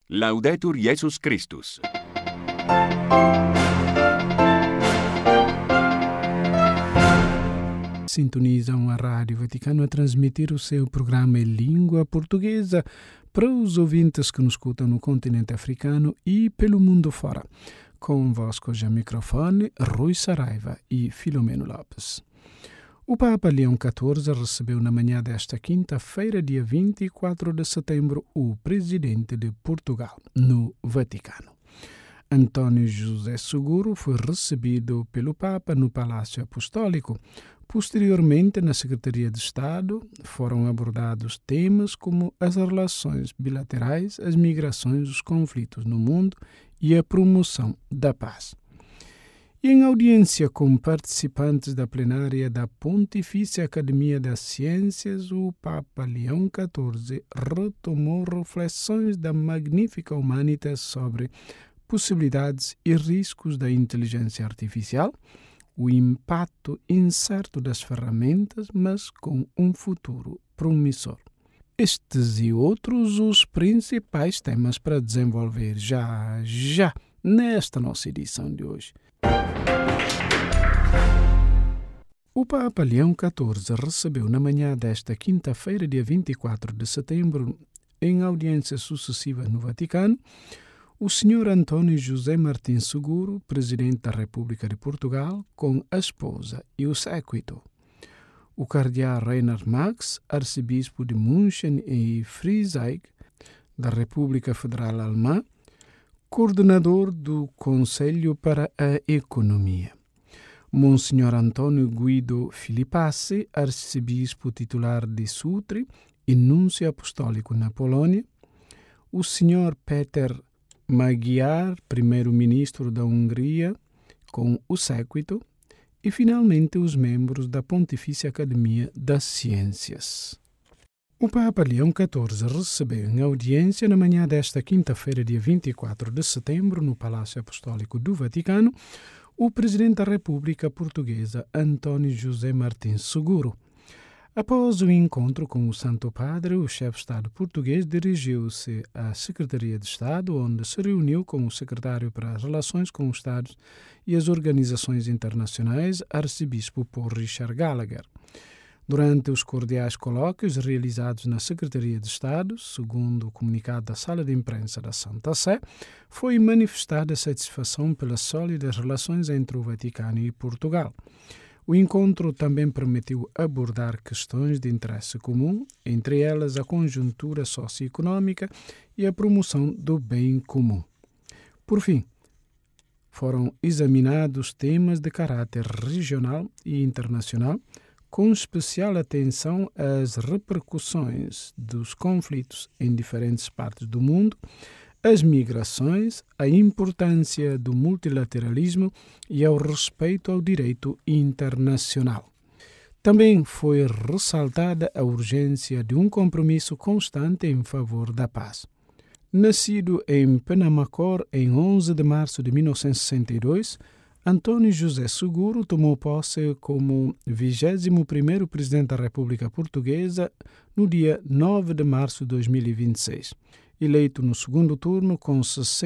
Laudetur Jesus Christus. Sintonizam a Rádio Vaticano a transmitir o seu programa em língua portuguesa para os ouvintes que nos escutam no continente africano e pelo mundo fora. Convosco já microfone, Rui Saraiva e Filomeno Lopes. O Papa Leão XIV recebeu na manhã desta quinta-feira, dia 24 de setembro, o presidente de Portugal, no Vaticano. António José Seguro foi recebido pelo Papa no Palácio Apostólico. Posteriormente, na Secretaria de Estado, foram abordados temas como as relações bilaterais, as migrações, os conflitos no mundo e a promoção da paz. E em audiência com participantes da plenária da Pontifícia Academia das Ciências, o Papa Leão XIV retomou reflexões da Magnificat Humanitas sobre possibilidades e riscos da inteligência artificial, o impacto incerto das ferramentas, mas com um futuro promissor. Estes e outros os principais temas para desenvolver já nesta nossa edição de hoje. O Papa Leão XIV recebeu na manhã desta quinta-feira, dia 24 de setembro, em audiência sucessiva no Vaticano, o Sr. António José Martins Seguro, Presidente da República de Portugal, com a esposa e o séquito. O Cardeal Reinhard Marx, Arcebispo de München e Frieseig, da República Federal Alemã, coordenador do Conselho para a Economia. Monsenhor Antônio Guido Filipassi, arcebispo titular de Sutri e núncio apostólico na Polônia. O Sr. Peter Magyar, primeiro-ministro da Hungria, com o séquito. E, finalmente, os membros da Pontifícia Academia das Ciências. O Papa Leão XIV recebeu em audiência na manhã desta quinta-feira, dia 24 de setembro, no Palácio Apostólico do Vaticano, o Presidente da República Portuguesa, António José Martins Seguro. Após o encontro com o Santo Padre, o chefe de Estado português dirigiu-se à Secretaria de Estado, onde se reuniu com o secretário para as Relações com os Estados e as Organizações Internacionais, Arcebispo Paul Richard Gallagher. Durante os cordiais colóquios realizados na Secretaria de Estado, segundo o comunicado da Sala de Imprensa da Santa Sé, foi manifestada satisfação pelas sólidas relações entre o Vaticano e Portugal. O encontro também permitiu abordar questões de interesse comum, entre elas a conjuntura socioeconômica e a promoção do bem comum. Por fim, foram examinados temas de caráter regional e internacional, com especial atenção às repercussões dos conflitos em diferentes partes do mundo, as migrações, a importância do multilateralismo e ao respeito ao direito internacional. Também foi ressaltada a urgência de um compromisso constante em favor da paz. Nascido em Penamacor em 11 de março de 1962, António José Seguro tomou posse como 21º Presidente da República Portuguesa no dia 9 de março de 2026. Eleito no segundo turno com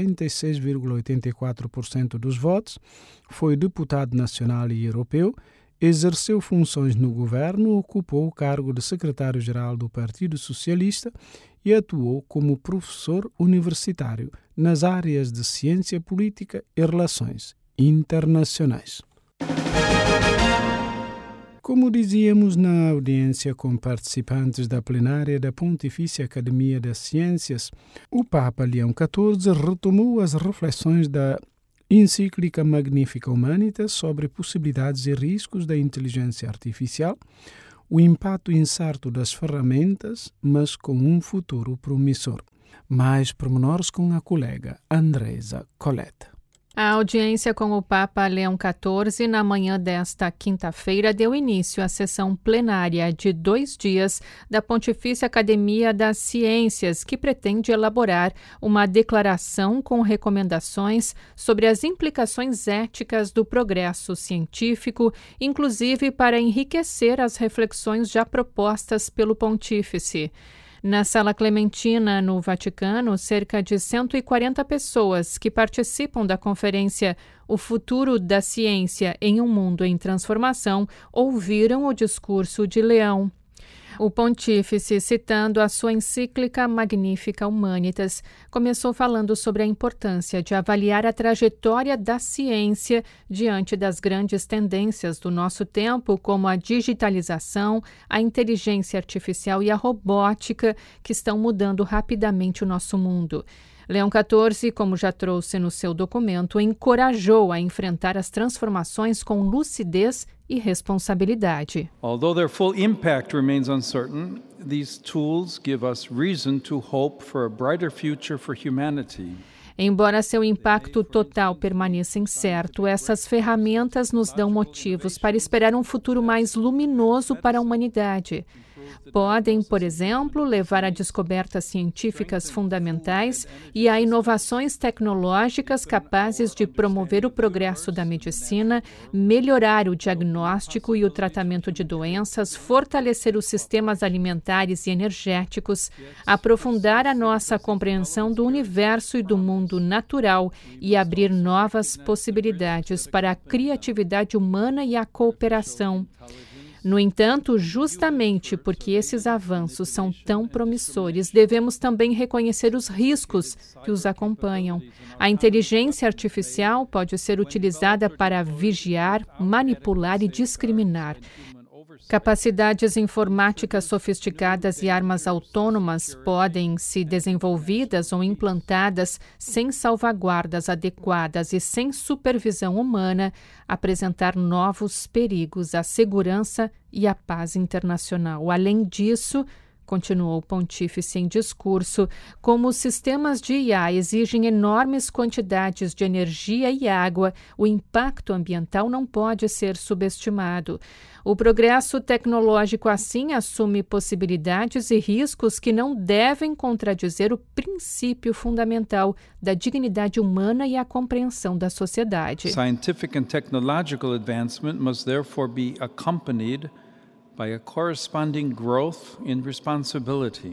66,84% dos votos, foi deputado nacional e europeu, exerceu funções no governo, ocupou o cargo de secretário-geral do Partido Socialista e atuou como professor universitário nas áreas de ciência política e relações internacionais. Como dizíamos na audiência com participantes da plenária da Pontifícia Academia das Ciências, o Papa Leão XIV retomou as reflexões da encíclica Magnificat Humanitas sobre possibilidades e riscos da inteligência artificial, o impacto incerto das ferramentas, mas com um futuro promissor. Mais pormenores com a colega Andresa Colette. A audiência com o Papa Leão XIV na manhã desta quinta-feira deu início à sessão plenária de 2 dias da Pontifícia Academia das Ciências, que pretende elaborar uma declaração com recomendações sobre as implicações éticas do progresso científico, inclusive para enriquecer as reflexões já propostas pelo Pontífice. Na Sala Clementina, no Vaticano, cerca de 140 pessoas que participam da conferência O Futuro da Ciência em um Mundo em Transformação ouviram o discurso de Leão. O pontífice, citando a sua encíclica Magnificat Humanitas, começou falando sobre a importância de avaliar a trajetória da ciência diante das grandes tendências do nosso tempo, como a digitalização, a inteligência artificial e a robótica, que estão mudando rapidamente o nosso mundo. Leão XIV, como já trouxe no seu documento, encorajou a enfrentar as transformações com lucidez e responsabilidade. Although their full impact remains uncertain, these tools give us reason to hope for a brighter future for humanity. Embora seu impacto total permaneça incerto, essas ferramentas nos dão motivos para esperar um futuro mais luminoso para a humanidade. Podem, por exemplo, levar a descobertas científicas fundamentais e a inovações tecnológicas capazes de promover o progresso da medicina, melhorar o diagnóstico e o tratamento de doenças, fortalecer os sistemas alimentares e energéticos, aprofundar a nossa compreensão do universo e do mundo natural e abrir novas possibilidades para a criatividade humana e a cooperação. No entanto, justamente porque esses avanços são tão promissores, devemos também reconhecer os riscos que os acompanham. A inteligência artificial pode ser utilizada para vigiar, manipular e discriminar. Capacidades informáticas sofisticadas e armas autônomas podem, se desenvolvidas ou implantadas sem salvaguardas adequadas e sem supervisão humana, apresentar novos perigos à segurança e à paz internacional. Além disso, continuou o pontífice em discurso, como os sistemas de IA exigem enormes quantidades de energia e água, o impacto ambiental não pode ser subestimado. O progresso tecnológico, assim, assume possibilidades e riscos que não devem contradizer o princípio fundamental da dignidade humana e a compreensão da sociedade. Scientific and technological advancement must therefore be accompanied by a corresponding growth in responsibility.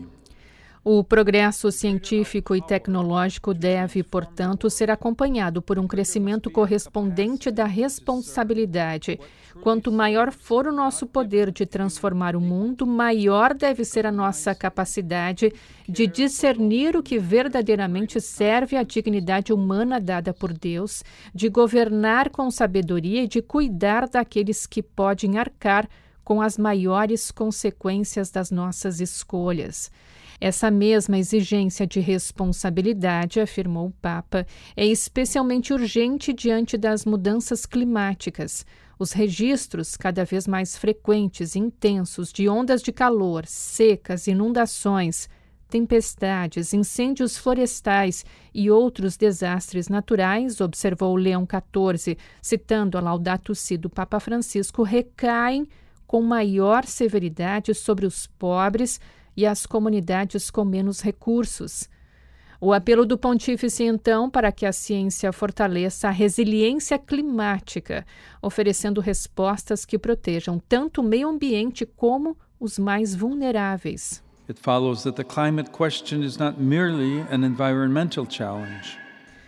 O progresso científico e tecnológico deve, portanto, ser acompanhado por um crescimento correspondente da responsabilidade. Quanto maior for o nosso poder de transformar o mundo, maior deve ser a nossa capacidade de discernir o que verdadeiramente serve à dignidade humana dada por Deus, de governar com sabedoria e de cuidar daqueles que podem arcar com as maiores consequências das nossas escolhas. Essa mesma exigência de responsabilidade, afirmou o Papa, é especialmente urgente diante das mudanças climáticas. Os registros cada vez mais frequentes e intensos de ondas de calor, secas, inundações, tempestades, incêndios florestais e outros desastres naturais, observou Leão XIV, citando a Laudato Si do Papa Francisco, recaem com maior severidade sobre os pobres e as comunidades com menos recursos. O apelo do pontífice, então, para que a ciência fortaleça a resiliência climática, oferecendo respostas que protejam tanto o meio ambiente como os mais vulneráveis. It follows that the climate question is not merely an environmental challenge.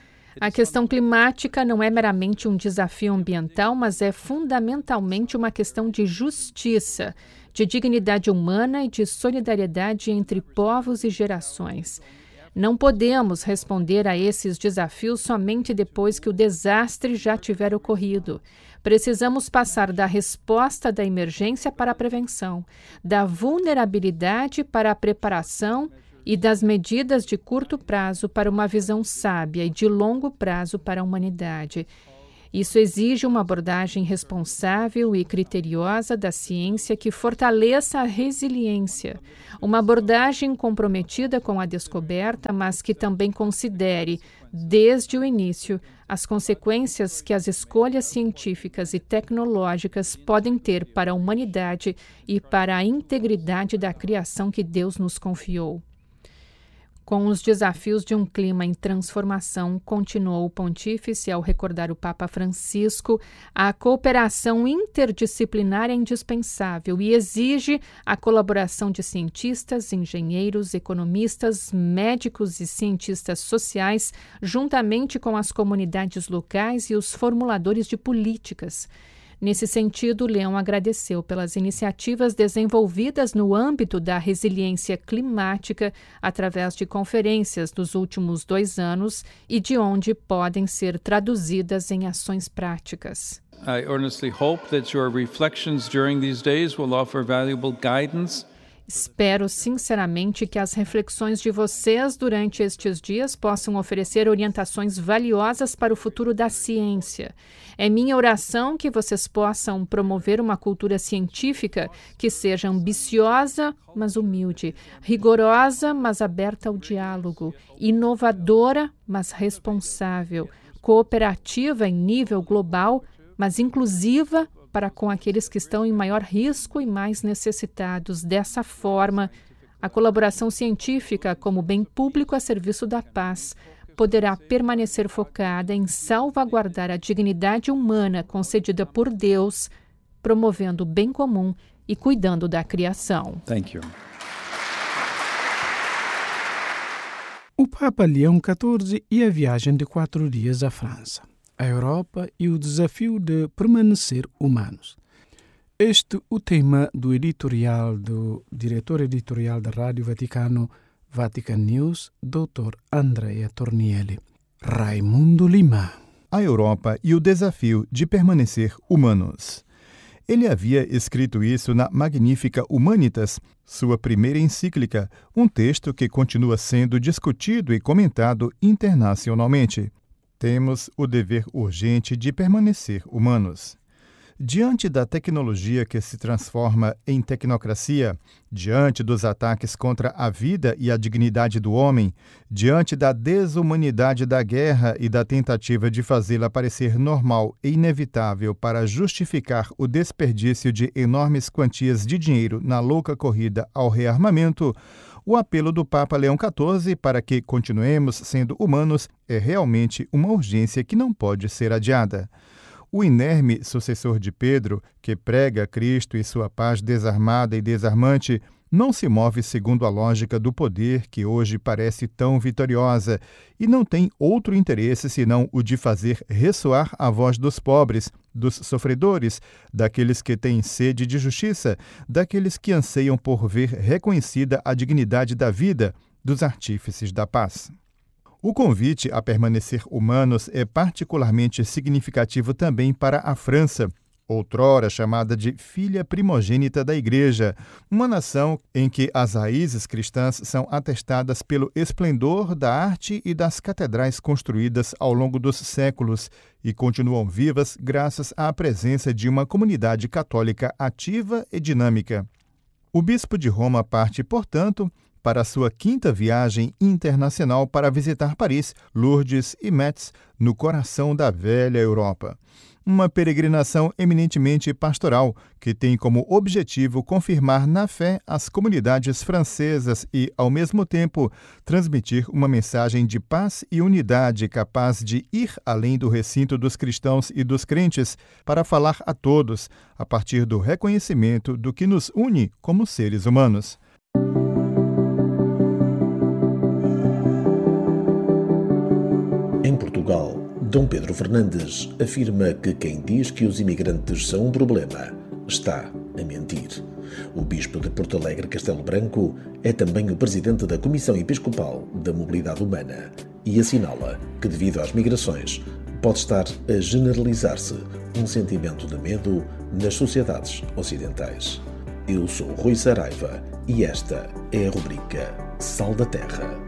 A questão climática não é meramente um desafio ambiental, mas é fundamentalmente uma questão de justiça, de dignidade humana e de solidariedade entre povos e gerações. Não podemos responder a esses desafios somente depois que o desastre já tiver ocorrido. Precisamos passar da resposta da emergência para a prevenção, da vulnerabilidade para a preparação e das medidas de curto prazo para uma visão sábia e de longo prazo para a humanidade. Isso exige uma abordagem responsável e criteriosa da ciência que fortaleça a resiliência, uma abordagem comprometida com a descoberta, mas que também considere, desde o início, as consequências que as escolhas científicas e tecnológicas podem ter para a humanidade e para a integridade da criação que Deus nos confiou. Com os desafios de um clima em transformação, continuou o pontífice ao recordar o Papa Francisco, a cooperação interdisciplinar é indispensável e exige a colaboração de cientistas, engenheiros, economistas, médicos e cientistas sociais, juntamente com as comunidades locais e os formuladores de políticas. Nesse sentido, Leão agradeceu pelas iniciativas desenvolvidas no âmbito da resiliência climática através de conferências dos últimos 2 anos e de onde podem ser traduzidas em ações práticas. I earnestly hope that your reflections during these days will offer valuable guidance. Espero sinceramente que as reflexões de vocês durante estes dias possam oferecer orientações valiosas para o futuro da ciência. É minha oração que vocês possam promover uma cultura científica que seja ambiciosa, mas humilde, rigorosa, mas aberta ao diálogo, inovadora, mas responsável, cooperativa em nível global, mas inclusiva para com aqueles que estão em maior risco e mais necessitados. Dessa forma, a colaboração científica como bem público a serviço da paz poderá permanecer focada em salvaguardar a dignidade humana concedida por Deus, promovendo o bem comum e cuidando da criação. Thank you. O Papa Leão XIV e a viagem de 4 dias à França, a Europa e o desafio de permanecer humanos. Este o tema do editorial do diretor editorial da Rádio Vaticano, Vatican News, Dr. Andrea Tornielli. Raimundo Lima. A Europa e o desafio de permanecer humanos. Ele havia escrito isso na Magnificat Humanitas, sua primeira encíclica, um texto que continua sendo discutido e comentado internacionalmente. Temos o dever urgente de permanecer humanos. Diante da tecnologia que se transforma em tecnocracia, diante dos ataques contra a vida e a dignidade do homem, diante da desumanidade da guerra e da tentativa de fazê-la parecer normal e inevitável para justificar o desperdício de enormes quantias de dinheiro na louca corrida ao rearmamento, o apelo do Papa Leão XIV para que continuemos sendo humanos é realmente uma urgência que não pode ser adiada. O inerme sucessor de Pedro, que prega Cristo e sua paz desarmada e desarmante, não se move segundo a lógica do poder que hoje parece tão vitoriosa e não tem outro interesse senão o de fazer ressoar a voz dos pobres, dos sofredores, daqueles que têm sede de justiça, daqueles que anseiam por ver reconhecida a dignidade da vida, dos artífices da paz. O convite a permanecer humanos é particularmente significativo também para a França, outrora chamada de filha primogênita da Igreja, uma nação em que as raízes cristãs são atestadas pelo esplendor da arte e das catedrais construídas ao longo dos séculos e continuam vivas graças à presença de uma comunidade católica ativa e dinâmica. O bispo de Roma parte, portanto, para sua 5ª viagem internacional para visitar Paris, Lourdes e Metz, no coração da velha Europa. Uma peregrinação eminentemente pastoral, que tem como objetivo confirmar na fé as comunidades francesas e, ao mesmo tempo, transmitir uma mensagem de paz e unidade capaz de ir além do recinto dos cristãos e dos crentes para falar a todos, a partir do reconhecimento do que nos une como seres humanos. Em Portugal, Dom Pedro Fernandes afirma que quem diz que os imigrantes são um problema está a mentir. O bispo de Porto Alegre Castelo Branco é também o presidente da Comissão Episcopal da Mobilidade Humana e assinala que, devido às migrações, pode estar a generalizar-se um sentimento de medo nas sociedades ocidentais. Eu sou Rui Saraiva e esta é a rubrica Sal da Terra.